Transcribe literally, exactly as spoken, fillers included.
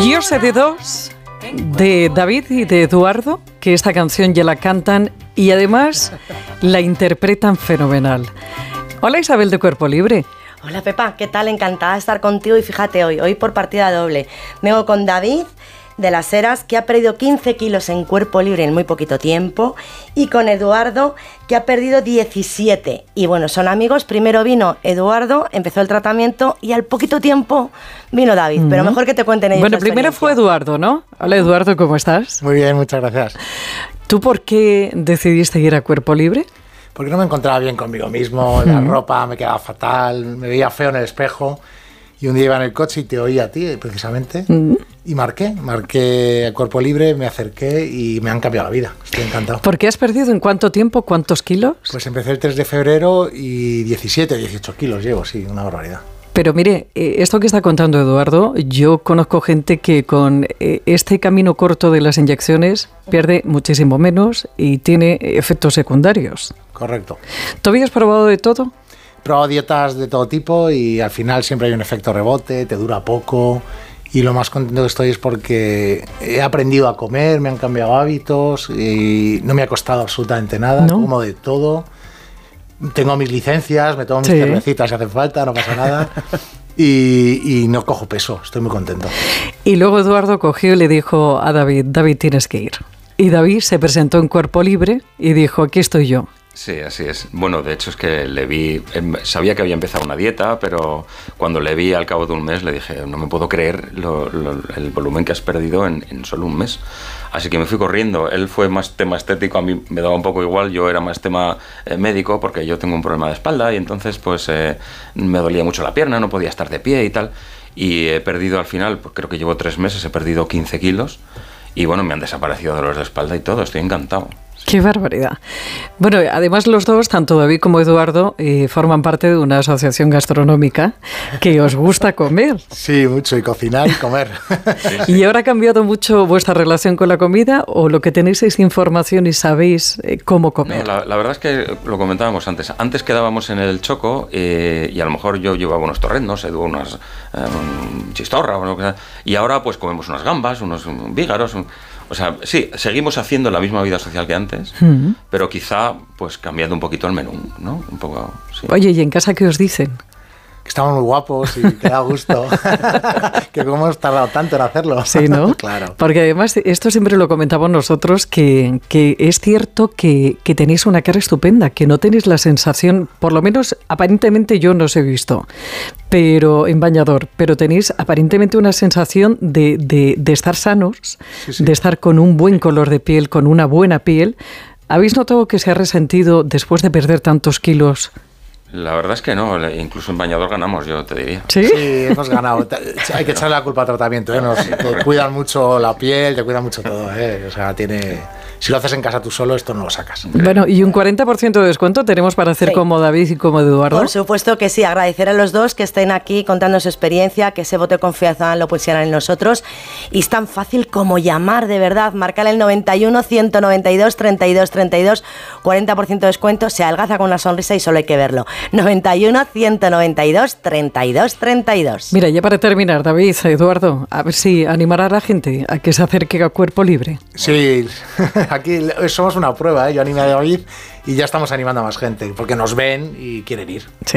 Yo sé de dos, de David y de Eduardo, que esta canción ya la cantan y además la interpretan fenomenal. Hola Isabel de Cuerpo Libre. Hola Pepa, ¿qué tal? Encantada de estar contigo y fíjate hoy, hoy por partida doble. Vengo con David de Las Heras, que ha perdido quince kilos en Cuerpo Libre en muy poquito tiempo, y con Eduardo, que ha perdido diecisiete. Y bueno, son amigos. Primero vino Eduardo, empezó el tratamiento y al poquito tiempo vino David. Mm. Pero mejor que te cuenten ellos. Bueno, primero fue Eduardo, ¿no? Hola Eduardo, ¿cómo estás? Muy bien, muchas gracias. ¿Tú por qué decidiste ir a Cuerpo Libre? Porque no me encontraba bien conmigo mismo, la mm. ropa me quedaba fatal, me veía feo en el espejo. Y un día iba en el coche y te oí a ti, precisamente, mm. y marqué, marqué a Cuerpo Libre, me acerqué y me han cambiado la vida. Estoy encantado. ¿Por qué has perdido en cuánto tiempo? ¿Cuántos kilos? Pues empecé el tres de febrero y diecisiete, dieciocho kilos llevo, sí, una barbaridad. Pero mire, esto que está contando Eduardo, yo conozco gente que con este camino corto de las inyecciones pierde muchísimo menos y tiene efectos secundarios. Correcto. ¿Tú habías probado de todo? He probado dietas de todo tipo y al final siempre hay un efecto rebote, te dura poco, y lo más contento que estoy es porque he aprendido a comer, me han cambiado hábitos y no me ha costado absolutamente nada, ¿no? Como de todo. Tengo mis licencias, me tomo mis sí. cervecitas si hace falta, no pasa nada. Y, y no cojo peso, estoy muy contento. Y luego Eduardo cogió y le dijo a David, David, tienes que ir. Y David se presentó en Cuerpo Libre y dijo, aquí estoy yo. Sí, así es. Bueno, de hecho es que le vi, sabía que había empezado una dieta, pero cuando le vi al cabo de un mes le dije, no me puedo creer lo, lo, el volumen que has perdido en, en solo un mes. Así que me fui corriendo. Él fue más tema estético, a mí me daba un poco igual, yo era más tema eh, médico porque yo tengo un problema de espalda y entonces pues eh, me dolía mucho la pierna, no podía estar de pie y tal. Y he perdido al final, pues creo que llevo tres meses, he perdido quince kilos y bueno, me han desaparecido dolores de espalda y todo, estoy encantado. ¡Qué barbaridad! Bueno, además los dos, tanto David como Eduardo, eh, forman parte de una asociación gastronómica que os gusta comer. Sí, mucho, y cocinar y comer. Sí, sí. ¿Y ahora ha cambiado mucho vuestra relación con la comida o lo que tenéis es información y sabéis eh, cómo comer? No, la, la verdad es que lo comentábamos antes. Antes quedábamos en el Choco eh, y a lo mejor yo llevaba unos torrendos, Edu unas eh, un chistorra o lo que sea, y ahora pues comemos unas gambas, unos vígaros... Un, O sea, sí, seguimos haciendo la misma vida social que antes, mm. pero quizá pues cambiando un poquito el menú, ¿no? Un poco, sí. Oye, ¿y en casa qué os dicen? Que estamos muy guapos y que da gusto. Que cómo hemos tardado tanto en hacerlo. Sí, ¿no? Claro. Porque además, esto siempre lo comentamos nosotros, que, que es cierto que, que tenéis una cara estupenda, que no tenéis la sensación, por lo menos aparentemente yo no os he visto, pero en bañador, pero tenéis aparentemente una sensación de, de, de estar sanos, sí, sí. de estar con un buen color de piel, con una buena piel. ¿Habéis notado que se ha resentido después de perder tantos kilos? La verdad es que no, incluso en bañador ganamos, yo te diría. ¿Sí? Sí, hemos ganado. Hay que echarle la culpa al tratamiento, ¿eh? Nos, te cuidan mucho la piel, te cuidan mucho todo, ¿eh? O sea, tiene... Si lo haces en casa tú solo, esto no lo sacas. Bueno, y un cuarenta por ciento de descuento tenemos para hacer sí. como David y como Eduardo. Por supuesto que sí, agradecer a los dos que estén aquí contando su experiencia, que ese voto de confianza lo pusieran en nosotros. Y es tan fácil como llamar, de verdad, marcar el noventa y uno, ciento noventa y dos, treinta y dos, treinta y dos, cuarenta por ciento de descuento, se adelgaza con una sonrisa y solo hay que verlo. noventa y uno, ciento noventa y dos, treinta y dos, treinta y dos. Mira, ya para terminar, David, Eduardo, a ver si animará a la gente a que se acerque a Cuerpo Libre. Sí, aquí somos una prueba, ¿eh? Yo animé a David y ya estamos animando a más gente, porque nos ven y quieren ir. Sí.